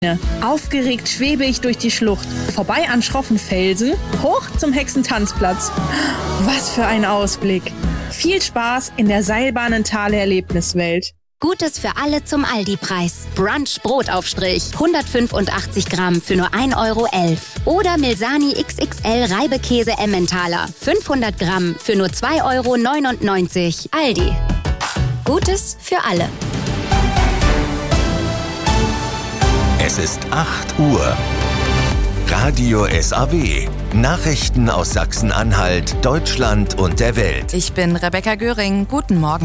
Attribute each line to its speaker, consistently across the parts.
Speaker 1: Aufgeregt schwebe ich durch die Schlucht, vorbei an schroffen Felsen, hoch zum Hexentanzplatz. Was für ein Ausblick! Viel Spaß in der Seilbahnentale-Erlebniswelt.
Speaker 2: Gutes für alle zum Aldi-Preis. Brunch-Brotaufstrich, 185 Gramm für nur 1,11 Euro. Oder Milsani XXL Reibekäse Emmentaler, 500 Gramm für nur 2,99 Euro. Aldi. Gutes für alle.
Speaker 3: Es ist 8 Uhr. Radio SAW. Nachrichten aus Sachsen-Anhalt, Deutschland und der Welt.
Speaker 4: Ich bin Rebecca Göring. Guten Morgen.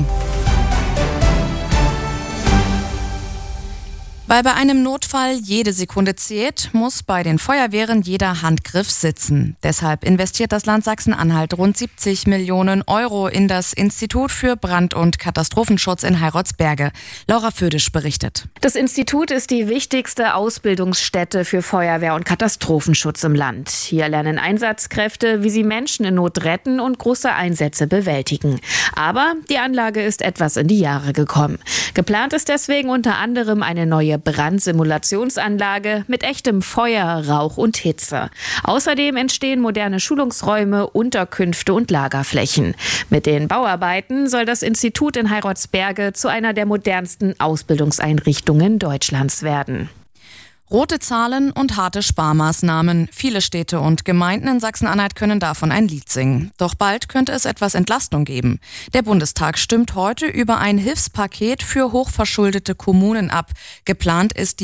Speaker 4: Weil bei einem Notfall jede Sekunde zählt, muss bei den Feuerwehren jeder Handgriff sitzen. Deshalb investiert das Land Sachsen-Anhalt rund 70 Millionen Euro in das Institut für Brand- und Katastrophenschutz in Heiratsberge. Laura Födisch berichtet.
Speaker 5: Das Institut ist die wichtigste Ausbildungsstätte für Feuerwehr- und Katastrophenschutz im Land. Hier lernen Einsatzkräfte, wie sie Menschen in Not retten und große Einsätze bewältigen. Aber die Anlage ist etwas in die Jahre gekommen. Geplant ist deswegen unter anderem eine neue Brandsimulationsanlage mit echtem Feuer, Rauch und Hitze. Außerdem entstehen moderne Schulungsräume, Unterkünfte und Lagerflächen. Mit den Bauarbeiten soll das Institut in Heiratsberge zu einer der modernsten Ausbildungseinrichtungen Deutschlands werden.
Speaker 4: Rote Zahlen und harte Sparmaßnahmen. Viele Städte und Gemeinden in Sachsen-Anhalt können davon ein Lied singen. Doch bald könnte es etwas Entlastung geben. Der Bundestag stimmt heute über ein Hilfspaket für hochverschuldete Kommunen ab. Geplant ist,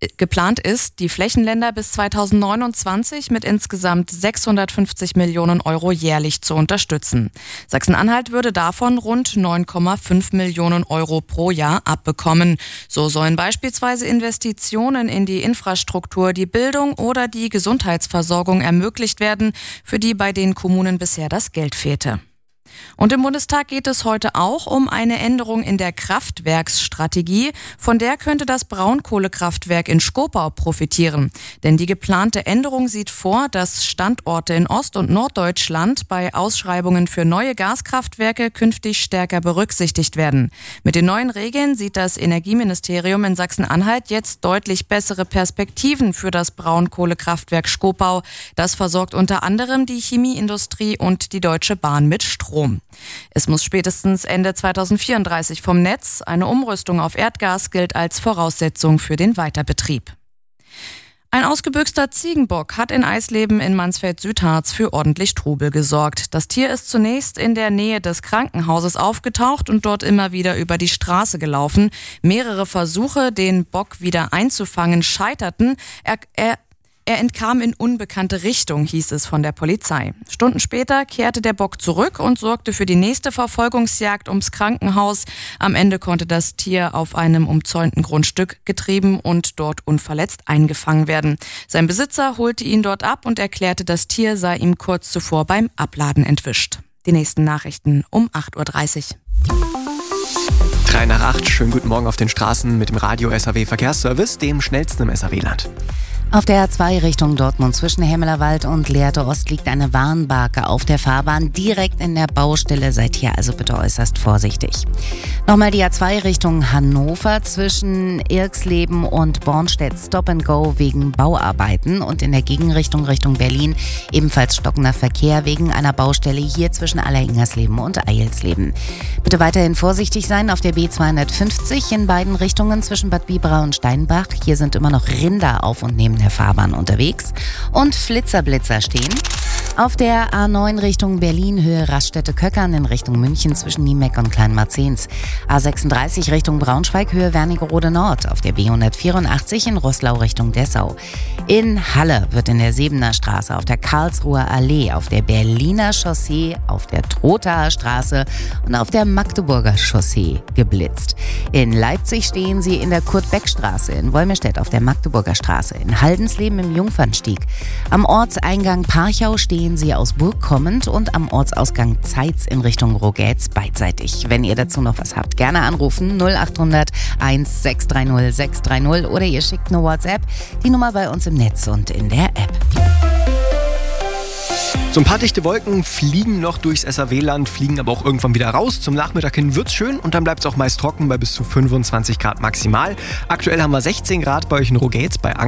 Speaker 4: die Flächenländer bis 2029 mit insgesamt 650 Millionen Euro jährlich zu unterstützen. Sachsen-Anhalt würde davon rund 9,5 Millionen Euro pro Jahr abbekommen. So sollen beispielsweise Investitionen in die Infrastruktur, die Bildung oder die Gesundheitsversorgung ermöglicht werden, für die bei den Kommunen bisher das Geld fehlte. Und im Bundestag geht es heute auch um eine Änderung in der Kraftwerksstrategie. Von der könnte das Braunkohlekraftwerk in Schkopau profitieren. Denn die geplante Änderung sieht vor, dass Standorte in Ost- und Norddeutschland bei Ausschreibungen für neue Gaskraftwerke künftig stärker berücksichtigt werden. Mit den neuen Regeln sieht das Energieministerium in Sachsen-Anhalt jetzt deutlich bessere Perspektiven für das Braunkohlekraftwerk Schkopau. Das versorgt unter anderem die Chemieindustrie und die Deutsche Bahn mit Strom. Es muss spätestens Ende 2034 vom Netz. Eine Umrüstung auf Erdgas gilt als Voraussetzung für den Weiterbetrieb. Ein ausgebüxter Ziegenbock hat in Eisleben in Mansfeld-Südharz für ordentlich Trubel gesorgt. Das Tier ist zunächst in der Nähe des Krankenhauses aufgetaucht und dort immer wieder über die Straße gelaufen. Mehrere Versuche, den Bock wieder einzufangen, scheiterten. Er entkam in unbekannte Richtung, hieß es von der Polizei. Stunden später kehrte der Bock zurück und sorgte für die nächste Verfolgungsjagd ums Krankenhaus. Am Ende konnte das Tier auf einem umzäunten Grundstück getrieben und dort unverletzt eingefangen werden. Sein Besitzer holte ihn dort ab und erklärte, das Tier sei ihm kurz zuvor beim Abladen entwischt. Die nächsten Nachrichten um 8.30 Uhr.
Speaker 6: 3 nach 8, schönen guten Morgen auf den Straßen mit dem Radio SAW Verkehrsservice, dem schnellsten im SAW-Land.
Speaker 7: Auf der A2 Richtung Dortmund zwischen Hemmelerwald und Lehrte Ost liegt eine Warnbarke auf der Fahrbahn direkt in der Baustelle. Seid hier also bitte äußerst vorsichtig. Nochmal die A2 Richtung Hannover zwischen Irxleben und Bornstedt Stop and Go wegen Bauarbeiten und in der Gegenrichtung Richtung Berlin ebenfalls stockender Verkehr wegen einer Baustelle hier zwischen Alleringersleben und Eilsleben. Bitte weiterhin vorsichtig sein auf der B250 in beiden Richtungen zwischen Bad Biberau und Steinbach. Hier sind immer noch Rinder auf und neben der Fahrbahn unterwegs und Flitzer stehen. Auf der A9 Richtung Berlin, Höhe Raststätte-Köckern in Richtung München zwischen Niemeck und Kleinmarzens. A36 Richtung Braunschweig, Höhe Wernigerode Nord. Auf der B184 in Roßlau Richtung Dessau. In Halle wird in der Sebener Straße, auf der Karlsruher Allee, auf der Berliner Chaussee, auf der Trothaer Straße und auf der Magdeburger Chaussee geblitzt. In Leipzig stehen sie in der Kurt-Beck-Straße, in Wolmirstedt auf der Magdeburger Straße, in Haldensleben im Jungfernstieg. Am Ortseingang Parchau stehen sie aus Burg kommend und am Ortsausgang Zeitz in Richtung Rogetz beidseitig. Wenn ihr dazu noch was habt, gerne anrufen 0800 1630 630 oder ihr schickt eine WhatsApp. Die Nummer bei uns im Netz und in der App.
Speaker 6: So ein paar dichte Wolken fliegen noch durchs SAW-Land, fliegen aber auch irgendwann wieder raus. Zum Nachmittag hin wird's schön und dann bleibt es auch meist trocken bei bis zu 25 Grad maximal. Aktuell haben wir 16 Grad bei euch in Rogates bei